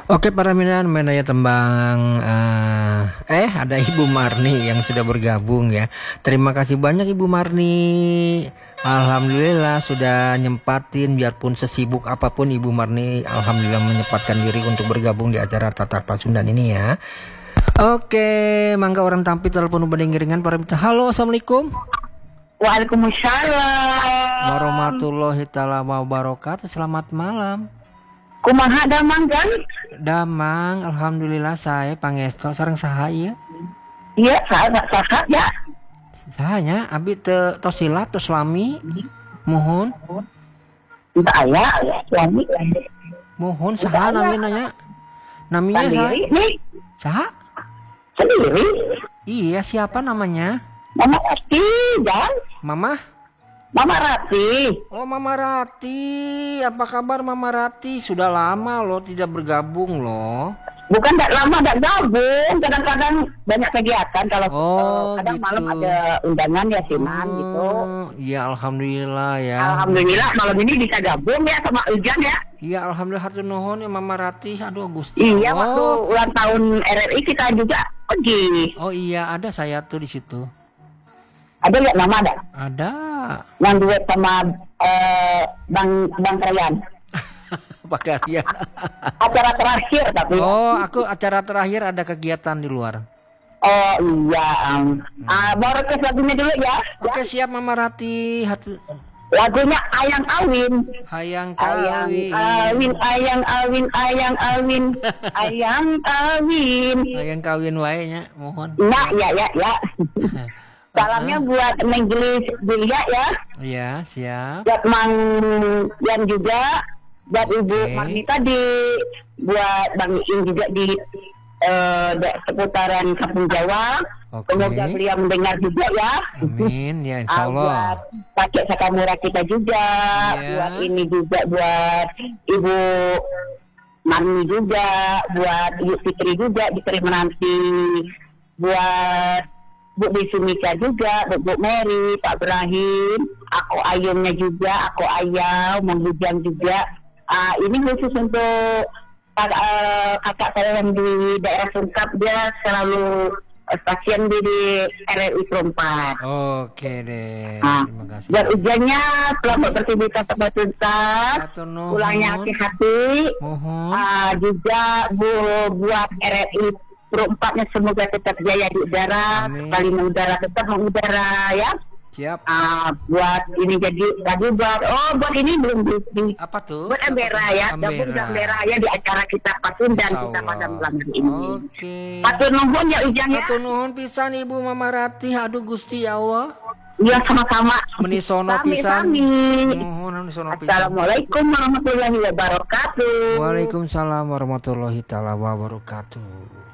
Oke para minat menanya tembang ada Ibu Marni yang sudah bergabung ya. Terima kasih banyak Ibu Marni. Alhamdulillah sudah nyempatin biarpun sesibuk apapun Ibu Marni alhamdulillah menyempatkan diri untuk bergabung di acara Tatar Pasundan ini ya. Oke, mangga orang tampil telepon berdengeringan para minat. Halo, assalamualaikum. Waalaikumsalam Warahmatullahi taala wabarakatuh. Selamat malam. Kumaha damang kan? Damang, alhamdulillah saya pangesto sareng saha ieu? Iya, saha ya. Sahanya abi teu tos silat tos lami. Muhun. Entah aya suami. Muhun saha namina nya? Naminya saha? Sendiri nih, Saha? sendiri. Iya, siapa namanya? Mama Rati, kan? Mama? Mama Rati. Oh, Mama Rati. Apa kabar Mama Rati? Sudah lama loh tidak bergabung loh. Bukan tak lama tak gabung, kadang-kadang banyak kegiatan kalau kadang gitu. malam ada undangan ya sinan gitu. Iya, alhamdulillah ya. Alhamdulillah malam ini bisa gabung ya sama Ujan ya. Iya, alhamdulillah hatur nuhun ya Mama Rati. Aduh, Gusti. Iya, waktu ulang tahun RRI kita juga pergi. Oh iya, ada saya tuh di situ. Ada nggak nama ada? Ada. Yang duet sama Bang Rayan. Pakai dia. Acara terakhir tapi. Oh, aku acara terakhir ada kegiatan di luar. Oh iya. Baru ke lagunya dulu ya. Oke, siap Mama Rati. Lagunya Ayang Awin. Hayang Ayang kawin. Awin, Ayang Awin, Ayang Awin, Ayang Awin. Hayang kawin wae nya, mohon. Nah, ya. Salamnya buat Nenggelis Julia ya. Iya, siap. Buat Mang Yan juga. Buat Ibu Marni tadi. Buat Bang Iin juga di seputaran Kampung Jawa. Oke. Semoga beliau mendengar juga ya. Amin, ya insyaallah. Buat Kakek Sakamura kita juga. Iya. Buat ini juga buat Ibu Marni juga. Buat Ibu Fitri juga diterima nanti. Buat Bu Bisumika juga, Bu Mary, Pak Ibrahim, aku Ayumnya juga, aku Ayau, Menghujang juga. Ini khusus untuk kakak saya yang di daerah Sungkap, dia selalu stasiun di RRI Perempat. Oke deh. Terima kasih. Buat ujiannya selamat beraktivitas tempat tuntas, pulangnya hati-hati. Mohon. Juga buat RRI Perempatnya semoga tetap jaya di udara, kali mengudara tetap mengudara ya. Siap. Buat ini jadi lagi buat ini belum di Apa tuh? buat Ambera ya, gabung Ambera ya di acara kita Pasundan kita pada malam hari ini. Oke. Hatur nuhun ya Ujang ya. Hatur nuhun pisan Ibu Mama Rati. Aduh Gusti ya Allah. Iya sama-sama. Menisono pisan. Mohon menisono pisan. Assalamualaikum warahmatullahi wabarakatuh. Waalaikumsalam warahmatullahi taala wabarakatuh.